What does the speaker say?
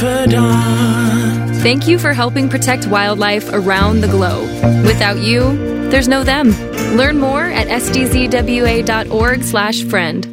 Thank you for helping protect wildlife around the globe. Without you, there's no them. Learn more at sdzwa.org/friend.